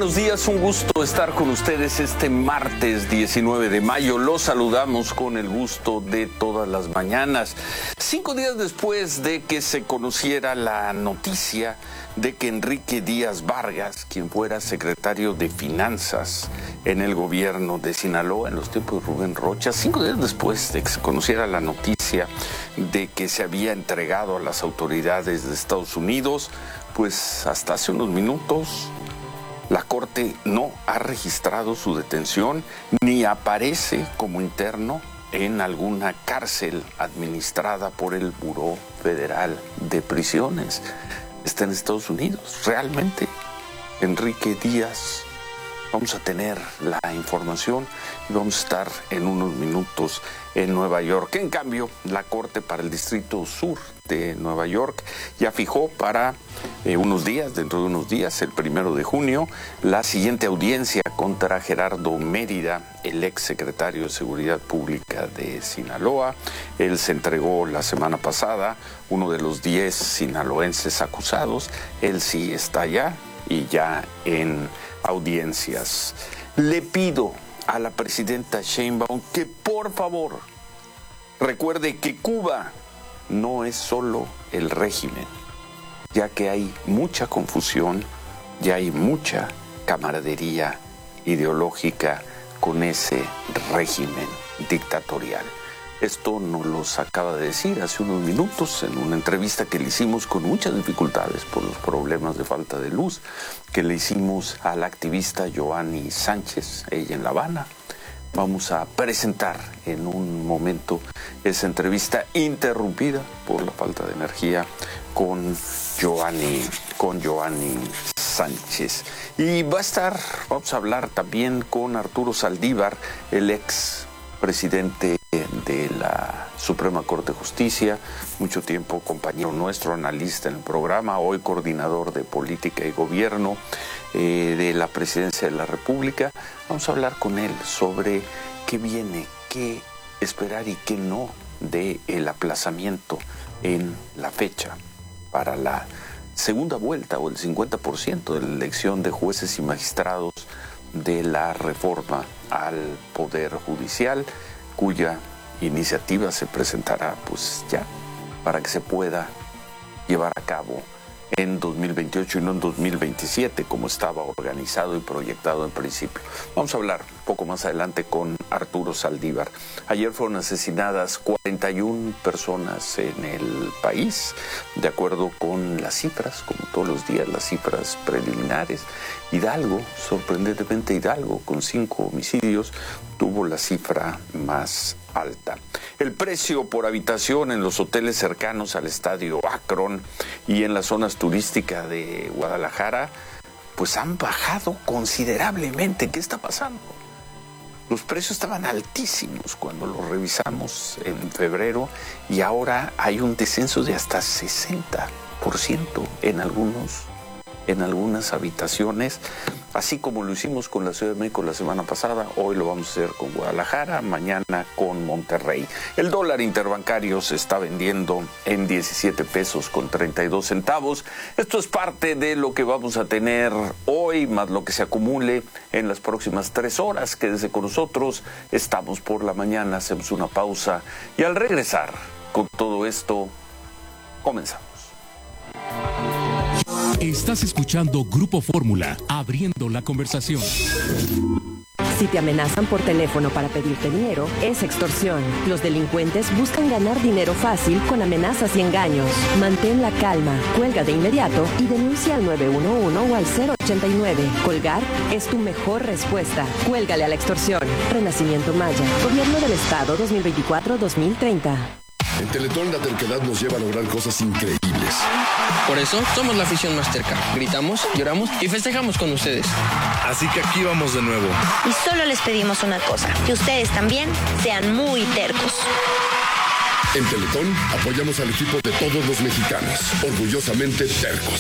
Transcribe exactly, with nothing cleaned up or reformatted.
buenos días, un gusto estar con ustedes este martes diecinueve de mayo. Los saludamos con el gusto de todas las mañanas. Cinco días después de que se conociera la noticia de que Enrique Díaz Vargas, quien fuera secretario de Finanzas en el gobierno de Sinaloa en los tiempos de Rubén Rocha, cinco días después de que se conociera la noticia de que se había entregado a las autoridades de Estados Unidos, pues hasta hace unos minutos la Corte no ha registrado su detención ni aparece como interno en alguna cárcel administrada por el Buró Federal de Prisiones. Está en Estados Unidos. Realmente, Enrique Díaz, vamos a tener la información y vamos a estar en unos minutos en Nueva York. En cambio, la Corte para el Distrito Sur de Nueva York ya fijó para eh, unos días, dentro de unos días, el primero de junio, la siguiente audiencia contra Gerardo Mérida, el ex secretario de Seguridad Pública de Sinaloa. Él se entregó la semana pasada, uno de los diez sinaloenses acusados. Él sí está allá y ya en audiencias. Le pido a la presidenta Sheinbaum que por favor recuerde que Cuba no es solo el régimen, ya que hay mucha confusión, ya hay mucha camaradería ideológica con ese régimen dictatorial. Esto nos lo acaba de decir hace unos minutos en una entrevista que le hicimos con muchas dificultades por los problemas de falta de luz, que le hicimos a la activista Joanny Sánchez, ella en La Habana. Vamos a presentar en un momento esa entrevista interrumpida por la falta de energía con Joanny, con Joanny Sánchez. Y va a estar, vamos a hablar también con Arturo Saldívar, el ex presidente de la Suprema Corte de Justicia, mucho tiempo compañero nuestro, analista en el programa, hoy coordinador de política y gobierno eh, de la Presidencia de la República. Vamos a hablar con él sobre qué viene, qué esperar y qué no de el aplazamiento en la fecha para la segunda vuelta o el cincuenta por ciento de la elección de jueces y magistrados de la reforma al Poder Judicial, cuya iniciativa se presentará pues ya para que se pueda llevar a cabo en dos mil veintiocho y no en dos mil veintisiete como estaba organizado y proyectado en principio. Vamos a hablar un poco más adelante con Arturo Saldívar. Ayer fueron asesinadas cuarenta y una personas en el país, de acuerdo con las cifras, como todos los días las cifras preliminares. Hidalgo, sorprendentemente Hidalgo, con cinco homicidios, tuvo la cifra más alta. El precio por habitación en los hoteles cercanos al estadio Akron y en las zonas turísticas de Guadalajara, pues han bajado considerablemente. ¿Qué está pasando? Los precios estaban altísimos cuando los revisamos en febrero y ahora hay un descenso de hasta sesenta por ciento en algunos en algunas habitaciones, así como lo hicimos con la Ciudad de México la semana pasada. Hoy lo vamos a hacer con Guadalajara, mañana con Monterrey. El dólar interbancario se está vendiendo en diecisiete pesos con treinta y dos centavos. Esto es parte de lo que vamos a tener hoy, más lo que se acumule en las próximas tres horas. Quédese con nosotros, estamos por la mañana, hacemos una pausa y al regresar con todo esto, comenzamos. Estás escuchando Grupo Fórmula, abriendo la conversación. Si te amenazan por teléfono para pedirte dinero, es extorsión. Los delincuentes buscan ganar dinero fácil con amenazas y engaños. Mantén la calma, cuelga de inmediato y denuncia al nueve uno uno o al cero ochenta y nueve. Colgar es tu mejor respuesta. Cuélgale a la extorsión. Renacimiento Maya, Gobierno del Estado dos mil veinticuatro a dos mil treinta. En Teletón la terquedad nos lleva a lograr cosas increíbles. Por eso somos la afición más terca. Gritamos, lloramos y festejamos con ustedes. Así que aquí vamos de nuevo. Y solo les pedimos una cosa, que ustedes también sean muy tercos. En Teletón apoyamos al equipo de todos los mexicanos, orgullosamente tercos.